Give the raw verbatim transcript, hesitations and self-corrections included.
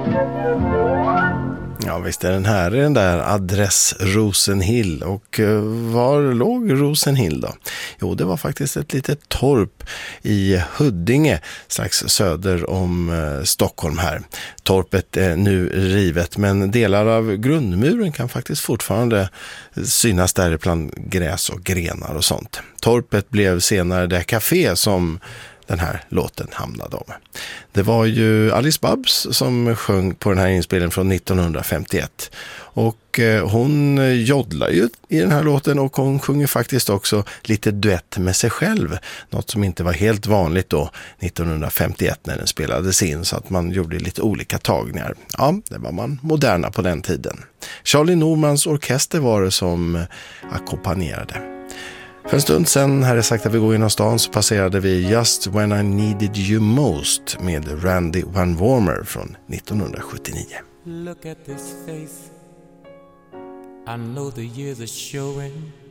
Ja visst är den här i den där adress Rosenhill. Och var låg Rosenhill då? Jo, det var faktiskt ett litet torp i Huddinge strax söder om eh, Stockholm här. Torpet är nu rivet, men delar av grundmuren kan faktiskt fortfarande synas där bland gräs och grenar och sånt. Torpet blev senare det café som den här låten hamnade om. Det var ju Alice Babs som sjöng på den här inspelningen från nittonhundrafemtioett. Och eh, hon joddlar ju i den här låten och hon sjunger faktiskt också lite duett med sig själv. Något som inte var helt vanligt då nittonhundrafemtioett när den spelades in, så att man gjorde lite olika tagningar. Ja, det var man moderna på den tiden. Charlie Normans orkester var det som ackompanjerade. För en stund sen hade jag sagt att vi går in stan, så passerade vi Just When I Needed You Most med Randy Van Warmer från nittonhundrasjuttionio. Look at this face, I know the years are showing.